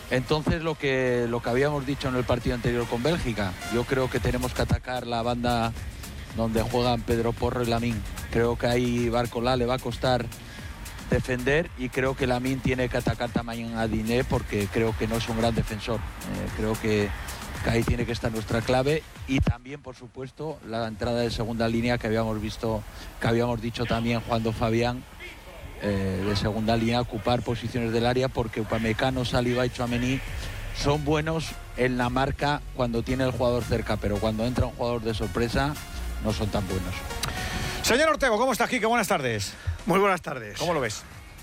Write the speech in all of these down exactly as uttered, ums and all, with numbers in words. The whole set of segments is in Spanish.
Entonces, lo que, lo que habíamos dicho en el partido anterior con Bélgica, yo creo que tenemos que atacar la banda donde juegan Pedro Porro y Lamine. Creo que ahí Barcola le va a costar defender y creo que Lamine tiene que atacar también a Diné porque creo que no es un gran defensor. Eh, creo que, que ahí tiene que estar nuestra clave y también, por supuesto, la entrada de segunda línea que habíamos visto, que habíamos dicho también jugando Fabián. Eh, de segunda línea, ocupar posiciones del área porque Upamecano, Saliba y Tchouaméni son buenos en la marca cuando tiene el jugador cerca, pero cuando entra un jugador de sorpresa no son tan buenos. Señor Ortego, ¿cómo está, Quique? Buenas tardes. Muy buenas tardes. ¿Cómo lo ves?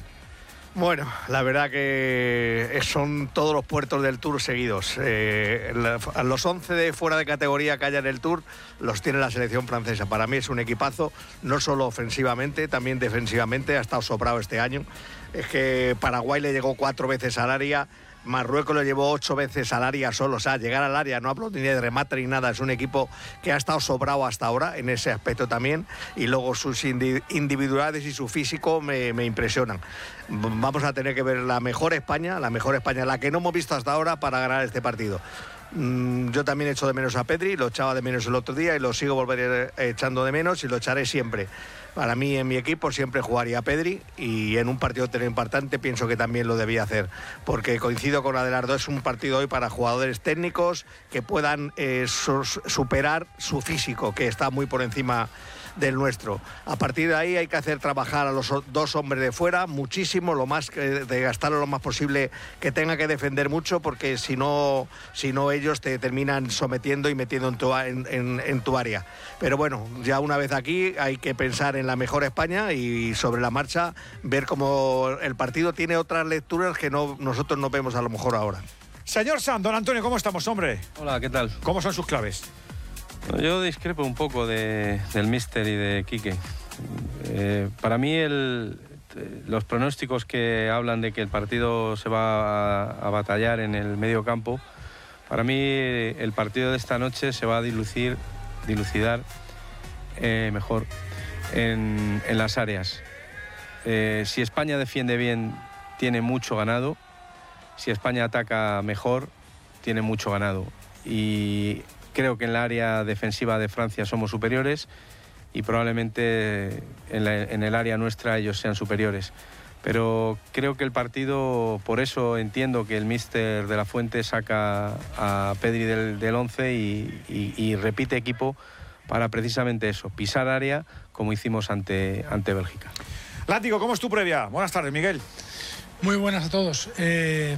Bueno, la verdad que son todos los puertos del Tour seguidos. Eh, los once de fuera de categoría que haya en el Tour los tiene la selección francesa. Para mí es un equipazo, no solo ofensivamente, también defensivamente. Ha estado sobrado este año. Es que Paraguay le llegó cuatro veces al área, Marruecos lo llevó ocho veces al área solo. O sea, llegar al área, no hablo ni de remate ni nada. Es un equipo que ha estado sobrado hasta ahora en ese aspecto también. Y luego sus individualidades y su físico me, me impresionan. Vamos a tener que ver la mejor España, la mejor España, la que no hemos visto hasta ahora para ganar este partido. Yo también echo de menos a Pedri, lo echaba de menos el otro día y lo sigo volver echando de menos y lo echaré siempre. Para mí, en mi equipo, siempre jugaría Pedri y en un partido tan importante pienso que también lo debía hacer, porque coincido con Adelardo, es un partido hoy para jugadores técnicos que puedan eh, superar su físico, que está muy por encima del nuestro. A partir de ahí hay que hacer trabajar a los dos hombres de fuera muchísimo, lo más que, de gastarlo lo más posible, que tenga que defender mucho, porque si no, si no ellos te terminan sometiendo y metiendo en tu, en, en, en tu área. Pero bueno, ya una vez aquí hay que pensar en la mejor España y sobre la marcha ver cómo el partido tiene otras lecturas que no, nosotros no vemos a lo mejor ahora. Señor Sam, don Antonio, ¿cómo estamos, hombre? Hola, ¿qué tal? ¿Cómo son sus claves? Yo discrepo un poco de, del míster y de Quique. Eh, para mí el, los pronósticos que hablan de que el partido se va a, a batallar en el medio campo, para mí el partido de esta noche se va a dilucir, dilucidar eh, mejor en, en las áreas. Eh, si España defiende bien, tiene mucho ganado. Si España ataca mejor, tiene mucho ganado. Y creo que en la área defensiva de Francia somos superiores y probablemente en, la, en el área nuestra ellos sean superiores. Pero creo que el partido, por eso entiendo que el míster de la Fuente saca a Pedri del, del once y, y, y repite equipo para precisamente eso, pisar área como hicimos ante, ante Bélgica. Látigo, ¿cómo es tu previa? Buenas tardes, Miguel. Muy buenas a todos. Eh,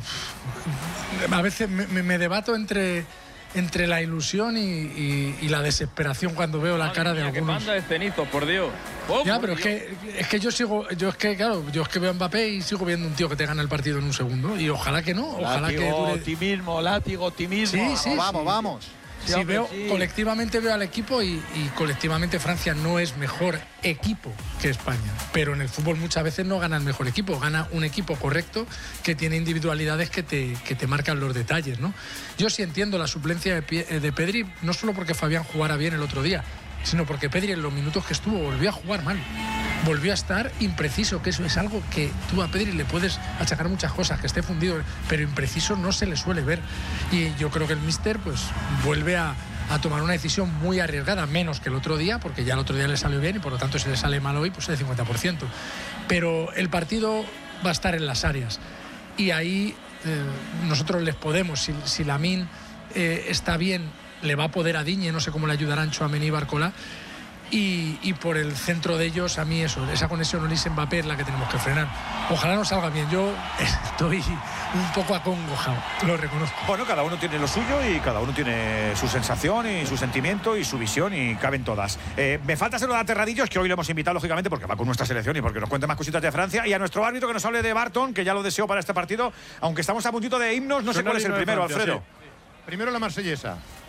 a veces me, me debato entre... entre la ilusión y, y, y la desesperación cuando veo la Madre cara mía, de algunos. ¡Qué banda de cenizos, por Dios! Oh, ya, por pero Dios. es que, es que yo sigo, yo es que, claro, yo es que veo a Mbappé y sigo viendo un tío que te gana el partido en un segundo. Y ojalá que no, ojalá látigo, que dure... optimismo, látigo, optimismo. Sí, sí, vamos, sí. vamos. Sí, Sí, hombre, veo, sí. colectivamente veo al equipo y, y colectivamente Francia no es mejor equipo que España. Pero en el fútbol muchas veces no gana el mejor equipo, gana un equipo correcto que tiene individualidades que te, que te marcan los detalles, ¿no? Yo sí entiendo la suplencia de, Pie, de Pedri, no solo porque Fabián jugara bien el otro día, sino porque Pedri en los minutos que estuvo volvió a jugar mal. Volvió a estar impreciso, que eso es algo que tú a Pedri le puedes achacar muchas cosas, que esté fundido, pero impreciso no se le suele ver. Y yo creo que el míster pues vuelve a, a tomar una decisión muy arriesgada, menos que el otro día, porque ya el otro día le salió bien y por lo tanto si le sale mal hoy, pues es de cincuenta por ciento. Pero el partido va a estar en las áreas y ahí eh, nosotros les podemos, si, si Lamine eh, está bien, le va a poder a Digne, no sé cómo le ayudarán Tchouaméni y Barcola. Y, y por el centro de ellos, a mí eso, esa conexión Olise-Mbappé es la que tenemos que frenar. Ojalá nos salga bien. Yo estoy un poco acongojado, lo reconozco. Bueno, cada uno tiene lo suyo y cada uno tiene su sensación y su sentimiento y su visión y caben todas. Eh, me falta saludar a Terradillos, que hoy lo hemos invitado, lógicamente, porque va con nuestra selección y porque nos cuente más cositas de Francia, y a nuestro árbitro que nos hable de Barton, que ya lo deseo para este partido, aunque estamos a puntito de himnos, no sé cuál es el primero, Francia, Alfredo. Sí. Primero la marsellesa.